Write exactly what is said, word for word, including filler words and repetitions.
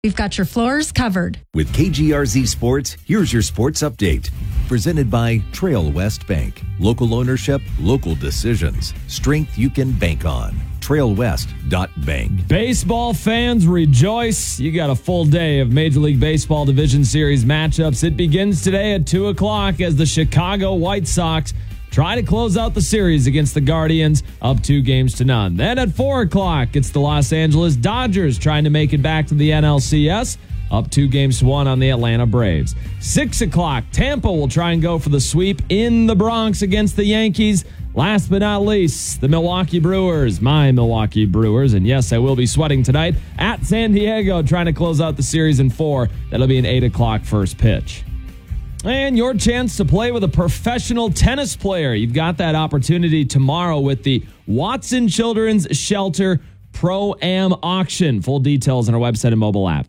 We've got your floors covered. With K G R Z Sports, here's your sports update. Presented by Trail West Bank. Local ownership, local decisions. Strength you can bank on. trail west dot bank. Baseball fans rejoice. You got a full day of Major League Baseball Division Series matchups. It begins today at two o'clock as the Chicago White Sox try to close out the series against the Guardians, up two games to none. Then at four o'clock, it's the Los Angeles Dodgers trying to make it back to the N L C S, up two games to one on the Atlanta Braves. Six o'clock, Tampa will try and go for the sweep in the Bronx against the Yankees. Last but not least, the Milwaukee Brewers, my Milwaukee Brewers, and yes, I will be sweating tonight, at San Diego trying to close out the series in four. That'll be an eight o'clock first pitch. And your chance to play with a professional tennis player. You've got that opportunity tomorrow with the Watson Children's Shelter Pro-Am auction. Full details on our website and mobile app.